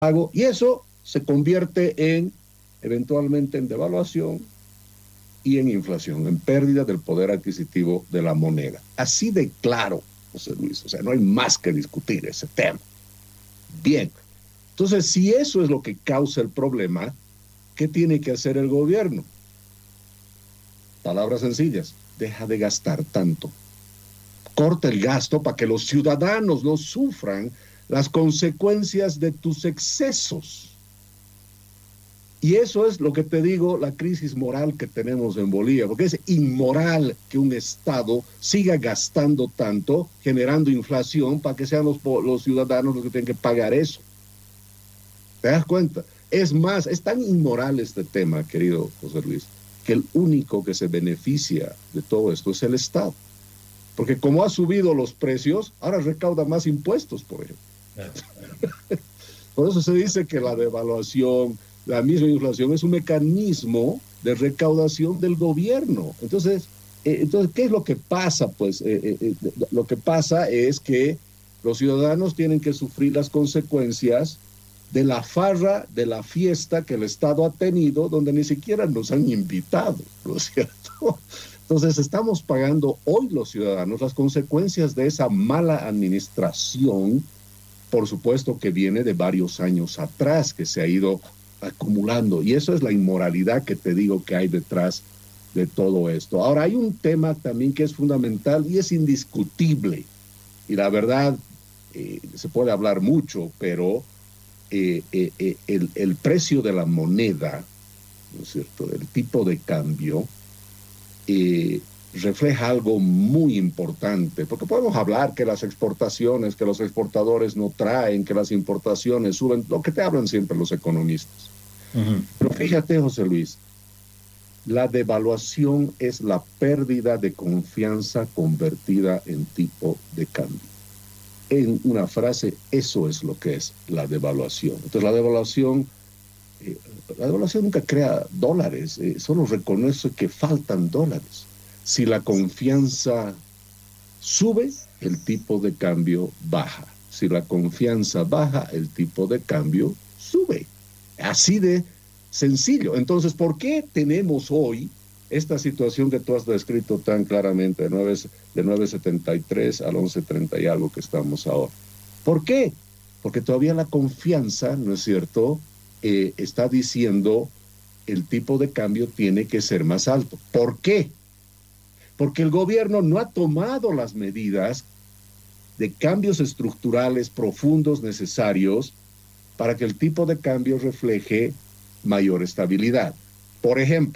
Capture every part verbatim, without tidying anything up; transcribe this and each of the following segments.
pago, y eso se convierte en, eventualmente, en devaluación y en inflación, en pérdida del poder adquisitivo de la moneda. Así de claro, José Luis, o sea, no hay más que discutir ese tema. Bien, entonces, si eso es lo que causa el problema, ¿qué tiene que hacer el gobierno? Palabras sencillas, deja de gastar tanto. Corta el gasto para que los ciudadanos no sufran las consecuencias de tus excesos. Y eso es lo que te digo, la crisis moral que tenemos en Bolivia, porque es inmoral que un Estado siga gastando tanto, generando inflación, para que sean los, los ciudadanos los que tienen que pagar eso. ¿Te das cuenta? Es más, es tan inmoral este tema, querido José Luis, que el único que se beneficia de todo esto es el Estado. Porque como ha subido los precios, ahora recauda más impuestos, por ejemplo. Por eso se dice que la devaluación, la misma inflación, es un mecanismo de recaudación del gobierno. Entonces, eh, entonces ¿qué es lo que pasa? Pues eh, eh, lo que pasa es que los ciudadanos tienen que sufrir las consecuencias de la farra, de la fiesta que el Estado ha tenido, donde ni siquiera nos han invitado, ¿no es cierto? Entonces estamos pagando hoy los ciudadanos las consecuencias de esa mala administración, por supuesto que viene de varios años atrás, que se ha ido acumulando, y eso es la inmoralidad que te digo que hay detrás de todo esto. Ahora, hay un tema también que es fundamental y es indiscutible, y la verdad, eh, se puede hablar mucho, pero eh, eh, eh, el, el precio de la moneda, ¿no es cierto?, el tipo de cambio, eh, refleja algo muy importante, porque podemos hablar que las exportaciones, que los exportadores no traen, que las importaciones suben, lo que te hablan siempre los economistas. Uh-huh. Pero fíjate, José Luis, la devaluación es la pérdida de confianza convertida en tipo de cambio. En una frase, eso es lo que es la devaluación. Entonces, la devaluación, eh, la devaluación nunca crea dólares, eh, solo reconoce que faltan dólares. Si la confianza sube, el tipo de cambio baja. Si la confianza baja, el tipo de cambio sube. Así de sencillo. Entonces, ¿por qué tenemos hoy esta situación que tú has descrito tan claramente, de nueve setenta y tres al once treinta y algo que estamos ahora? ¿Por qué? Porque todavía la confianza, ¿no es cierto?, eh, está diciendo el tipo de cambio tiene que ser más alto. ¿Por qué? Porque el gobierno no ha tomado las medidas de cambios estructurales profundos necesarios para que el tipo de cambio refleje mayor estabilidad. Por ejemplo,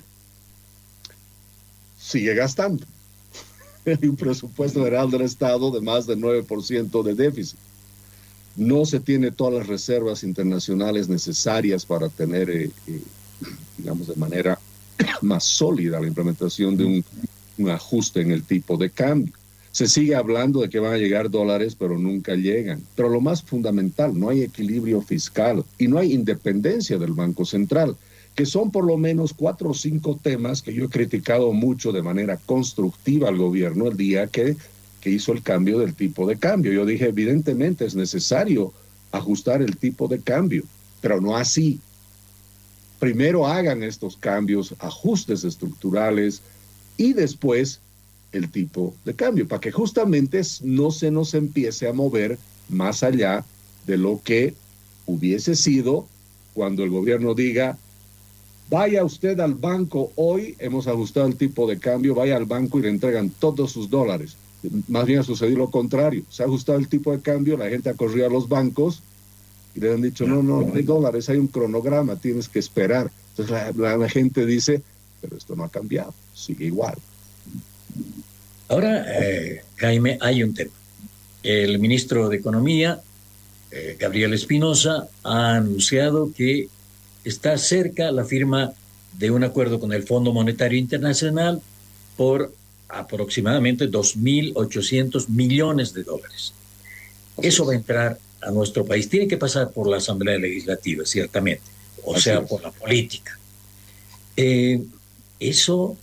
sigue gastando. Hay un presupuesto general del Estado de más del nueve por ciento de déficit. No se tiene todas las reservas internacionales necesarias para tener, eh, eh, digamos, de manera más sólida la implementación de un, un ajuste en el tipo de cambio. Se sigue hablando de que van a llegar dólares, pero nunca llegan. Pero lo más fundamental, no hay equilibrio fiscal y no hay independencia del Banco Central, que son por lo menos cuatro o cinco temas que yo he criticado mucho de manera constructiva al gobierno el día que, que hizo el cambio del tipo de cambio. Yo dije, evidentemente es necesario ajustar el tipo de cambio, pero no así. Primero hagan estos cambios, ajustes estructurales, y después el tipo de cambio, para que justamente no se nos empiece a mover más allá de lo que hubiese sido cuando el gobierno diga, vaya usted al banco hoy, hemos ajustado el tipo de cambio, vaya al banco y le entregan todos sus dólares. Más bien ha sucedido lo contrario, se ha ajustado el tipo de cambio, la gente ha corrido a los bancos y le han dicho, no, no, no hay dólares, hay un cronograma, tienes que esperar. Entonces la, la, la gente dice, pero esto no ha cambiado, sigue igual. Ahora, eh, Jaime, hay un tema. El ministro de Economía, eh, Gabriel Espinosa, ha anunciado que está cerca la firma de un acuerdo con el Fondo Monetario Internacional por aproximadamente dos mil ochocientos millones de dólares. Eso va a entrar a nuestro país. Tiene que pasar por la Asamblea Legislativa, ciertamente, o Así sea, es. por la política. Eh, eso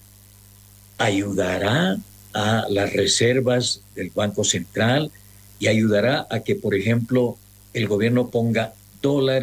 ayudará a las reservas del Banco Central y ayudará a que, por ejemplo, el gobierno ponga dólares.